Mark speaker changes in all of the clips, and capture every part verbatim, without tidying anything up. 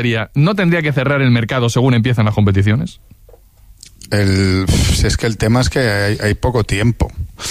Speaker 1: ¿no tendría que cerrar el mercado según empiezan las competiciones?
Speaker 2: El, es que el tema es que hay, hay poco tiempo.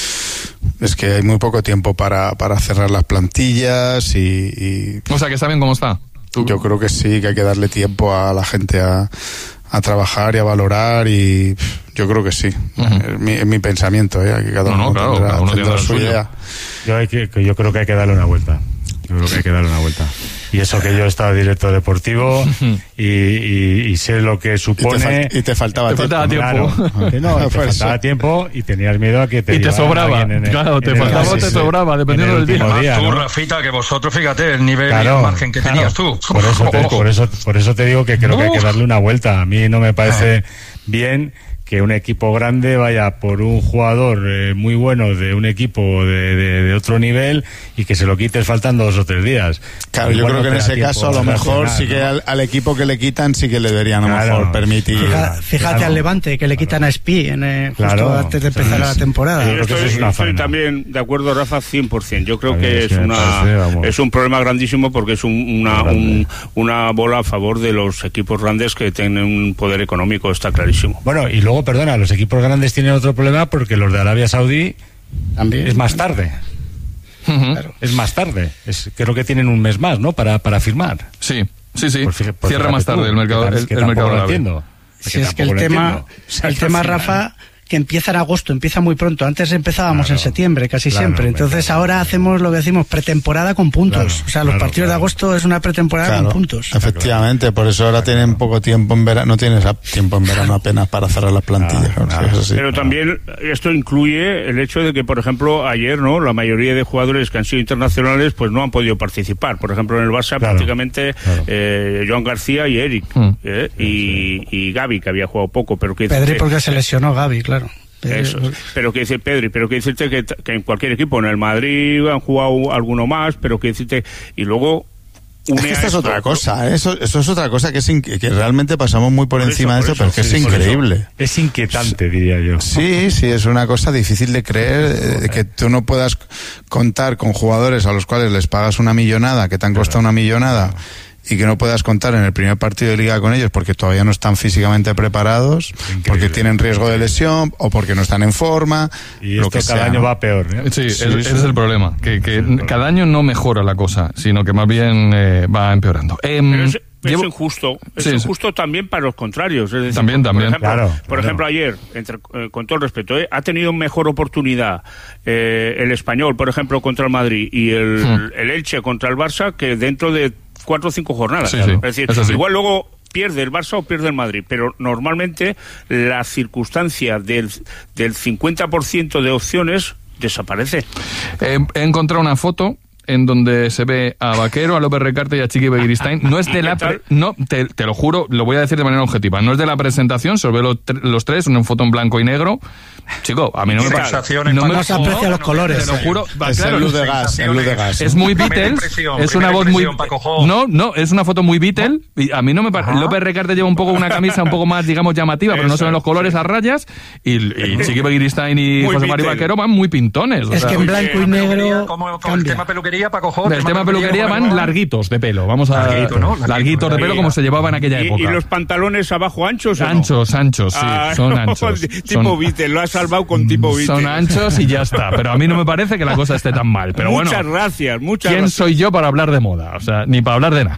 Speaker 2: Es que hay muy poco tiempo para, para cerrar las plantillas y, y...
Speaker 1: O sea, que saben cómo está. ¿Tú?
Speaker 2: Yo creo que sí, que hay que darle tiempo a la gente a, a trabajar y a valorar y yo creo que sí. Uh-huh. Es, mi, es mi pensamiento, ¿eh? Que cada uno, no, no, claro, tendrá, cada uno tendrá su idea.
Speaker 3: Yo, hay que, yo creo que hay que darle una vuelta. Yo creo que hay que darle una vuelta. Y eso que yo he estado director deportivo y, y, y sé lo que supone.
Speaker 2: Y te, fal- y te faltaba
Speaker 1: te
Speaker 2: tiempo.
Speaker 1: Faltaba tiempo.
Speaker 3: Claro, que no, te faltaba
Speaker 2: eso.
Speaker 3: tiempo y tenías miedo a que te.
Speaker 1: Y te sobraba.
Speaker 3: En el,
Speaker 1: claro, te faltaba o te sobraba, dependiendo del día.
Speaker 4: día
Speaker 3: ¿no?
Speaker 4: Tú, Rafita, que vosotros, fíjate, el nivel
Speaker 3: claro,
Speaker 4: y el margen que
Speaker 3: claro.
Speaker 4: tenías tú.
Speaker 3: Por eso, te, por, eso, por eso te digo que creo que hay que darle una vuelta. A mí no me parece bien que un equipo grande vaya por un jugador eh, muy bueno de un equipo de, de, de otro nivel y que se lo quites faltando dos o tres días.
Speaker 2: Claro, yo creo que en ese caso a lo mejor sí que al, al equipo que le quitan sí que le deberían a lo
Speaker 3: claro,
Speaker 2: mejor permitir.
Speaker 5: Fija, fíjate claro, al Levante que le quitan a Espí en, eh, justo
Speaker 3: claro,
Speaker 5: antes de empezar sí, la temporada.
Speaker 6: Yo estoy, es una estoy también de acuerdo, Rafa, cien por ciento. Yo creo que es, una, parece, es un problema grandísimo porque es un, una, un, una bola a favor de los equipos grandes que tienen un poder económico, está clarísimo.
Speaker 3: Bueno, y luego, perdona, los equipos grandes tienen otro problema porque los de Arabia Saudí también es más tarde. Uh-huh. Claro, es más tarde. Es, creo que tienen un mes más, ¿no? Para, para firmar.
Speaker 1: Sí, sí, sí.
Speaker 3: Por, por
Speaker 1: Cierra más tarde tú, el mercado. El,
Speaker 3: que
Speaker 1: el mercado
Speaker 3: lo entiendo.
Speaker 5: Si es que el tema, el tema, Rafa, que empieza en agosto, empieza muy pronto. Antes empezábamos claro, en septiembre, casi claro, siempre. Entonces claro, ahora hacemos lo que decimos pretemporada con puntos. Claro, o sea, los claro, partidos claro. de agosto es una pretemporada claro, con puntos.
Speaker 2: Efectivamente, por eso ahora tienen poco tiempo en verano, no tienes tiempo en verano apenas para cerrar las plantillas.
Speaker 6: Claro, claro. Eso sí. Pero también esto incluye el hecho de que, por ejemplo, ayer, ¿no? La mayoría de jugadores que han sido internacionales, pues no han podido participar. Por ejemplo, en el Barça claro, prácticamente claro. Eh, Joan García y Eric mm. eh, y, y Gavi, que había jugado poco, pero que
Speaker 5: Pedri porque se lesionó Gavi, claro.
Speaker 6: Eso, pero que dice Pedri, pero que decirte que, que en cualquier equipo, en el Madrid han jugado alguno más, pero que decirte, y luego
Speaker 2: es que esta es otra cosa, ¿eh? eso, eso es otra cosa que, es in, que realmente pasamos muy por, por encima eso, de eso, pero que sí, es increíble.
Speaker 3: Es inquietante, diría yo.
Speaker 2: Sí, sí, es una cosa difícil de creer, eh, que tú no puedas contar con jugadores a los cuales les pagas una millonada, que te han costado una millonada, y que no puedas contar en el primer partido de liga con ellos porque todavía no están físicamente preparados, increíble, porque tienen riesgo de lesión o porque no están en forma.
Speaker 3: Y
Speaker 2: lo
Speaker 3: esto
Speaker 2: que
Speaker 3: cada
Speaker 2: sea,
Speaker 3: año
Speaker 2: ¿no?
Speaker 3: va peor, ¿eh?
Speaker 1: Sí, sí, ese sí. es el problema, que, que sí, cada año no mejora la cosa, sino que más bien eh, va empeorando. Eh,
Speaker 6: Pero es,
Speaker 1: llevo...
Speaker 6: es injusto, es
Speaker 1: sí,
Speaker 6: injusto sí. también para los contrarios. Es decir,
Speaker 1: también,
Speaker 6: por
Speaker 1: también.
Speaker 6: Ejemplo,
Speaker 3: claro,
Speaker 6: por
Speaker 3: claro.
Speaker 6: ejemplo, ayer, entre, eh, con todo el respeto, eh, ha tenido mejor oportunidad eh, el Español, por ejemplo, contra el Madrid y el, hmm. el Elche contra el Barça que dentro de cuatro o cinco jornadas.
Speaker 1: Sí,
Speaker 6: claro.
Speaker 1: sí,
Speaker 6: es decir,
Speaker 1: es
Speaker 6: igual luego pierde el Barça o pierde el Madrid, pero normalmente la circunstancia del, del cincuenta por ciento de opciones desaparece.
Speaker 1: Eh, he encontrado una foto en donde se ve a Vaquero, a López Recarte y a Chiqui Begiristain. No es de la pre- no te, te lo juro, lo voy a decir de manera objetiva, no es de la presentación, se ve los, los tres, una foto en blanco y negro. Chico, a mí no me pasa.
Speaker 5: No me se aprecian los colores.
Speaker 1: Te lo juro.
Speaker 2: Es
Speaker 1: claro,
Speaker 2: el luz de gas, el luz de gas.
Speaker 1: Es muy Beatles, es una voz muy... No, no, es una foto muy Beatle. Y a mí no me parece... López Recarte lleva un poco una camisa un poco más, digamos, llamativa, pero no se ven los colores, las rayas. Y, y Chiqui Begiristain y José María Vaquero van muy pintones.
Speaker 5: Es que en blanco y negro
Speaker 4: como, como el tema peluquería, Paco J.
Speaker 1: El tema peluquería van larguitos de pelo. Vamos a...
Speaker 4: Larguito, ¿no? Larguito,
Speaker 1: larguitos de pelo como se llevaba en aquella
Speaker 6: ¿Y,
Speaker 1: época.
Speaker 6: ¿Y los pantalones abajo anchos o no?
Speaker 1: Anchos, anchos, sí.
Speaker 6: Ah,
Speaker 1: son
Speaker 6: no,
Speaker 1: anchos.
Speaker 6: Tipo
Speaker 1: son...
Speaker 6: Beatle, lo has salvado con tipo Beatle.
Speaker 1: Son anchos y ya está. Pero a mí no me parece que la cosa esté tan mal. Pero
Speaker 6: muchas
Speaker 1: bueno,
Speaker 6: gracias, muchas
Speaker 1: ¿quién
Speaker 6: gracias.
Speaker 1: soy yo para hablar de moda? O sea, ni para hablar de nada.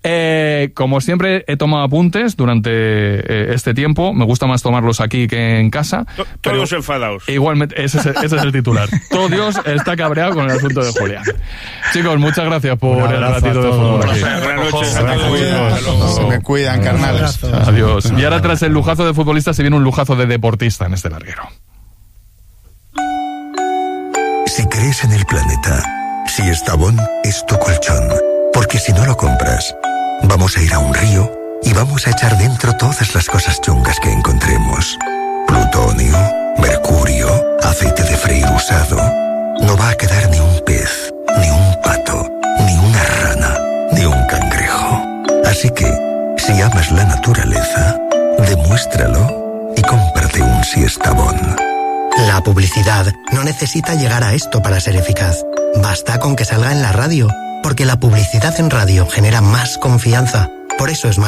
Speaker 1: Eh, como siempre, he tomado apuntes durante eh, este tiempo. Me gusta más tomarlos aquí que en casa.
Speaker 6: To- todos enfadados.
Speaker 1: Igualmente, ese es, ese es el titular. Todo Dios está cabreado con el asunto de Julián. Chicos, muchas gracias por el ratito de fútbol aquí.
Speaker 6: Buenas noches.
Speaker 2: Se me cuidan, se me cuidan, carnales.
Speaker 1: Adiós. Y ahora, tras el lujazo de futbolista, se viene un lujazo de deportista en este larguero.
Speaker 7: Si crees en el planeta, si Estavón es tu colchón, porque si no lo compras, vamos a ir a un río y vamos a echar dentro todas las cosas chungas que encontremos. Plutonio, mercurio, aceite de freír usado. No va a quedar ni un pez, ni un pato, ni una rana, ni un cangrejo. Así que, si amas la naturaleza, demuéstralo y cómprate un Siestabón.
Speaker 8: La publicidad no necesita llegar a esto para ser eficaz. Basta con que salga en la radio, porque la publicidad en radio genera más confianza, Por eso es más